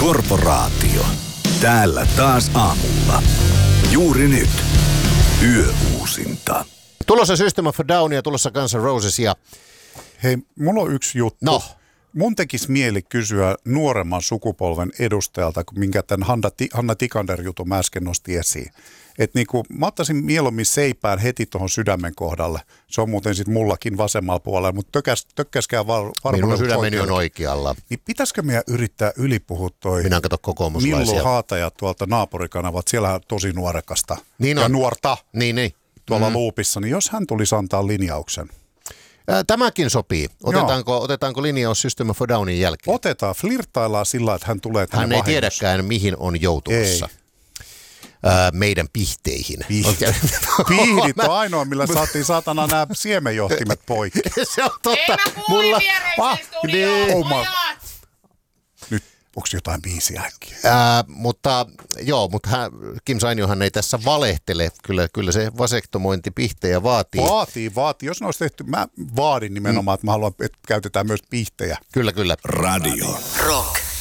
Korporaatio. Täällä taas aamulla. Juuri nyt. Yöuusinta. Tulossa System of a Down ja tulossa Guns N' Roses ja... Hei, mulla on yksi juttu. No. Mun tekisi mieli kysyä nuoremman sukupolven edustajalta, minkä tämän Hanna Tikander-jutun mä äsken nosti esiin. Että niinku, mä ottaisin mieluummin seipään heti tuohon sydämen kohdalle. Se on muuten sitten mullakin vasemmalla puolella, mutta tökkäskää varmaan. Minun sydämeni on oikealla. Niin pitäisikö meidän yrittää ylipuhua toi Minä kato kokoomuslaisia. Millu Haataja tuolta naapurikanavat, siellä on tosi nuorekasta niin ja on. nuorta Niin. tuolla luupissa, niin jos hän tulisi antaa linjauksen. Tämäkin sopii. Otetaanko linjaus System of a Downin jälkeen? Otetaan, flirtaillaan sillä, että hän tulee tänne Hän ei vahingossa. tiedäkään, mihin on joutumassa. Meidän pihteihin. Pihdit on ainoa, millä saatiin saatana nämä siemenjohtimet poikki. Se on totta. Ei mä kuulin viereiseen studioon, Nyt, onko jotain biisiä äkkiä? Mutta Kim Sainiohan ei tässä valehtele. Kyllä se vasektomointi pihtejä vaatii. Vaatii. Jos ne olisi tehty, mä vaadin nimenomaan, että mä haluan, että käytetään myös pihtejä. Kyllä. Radio. Rock.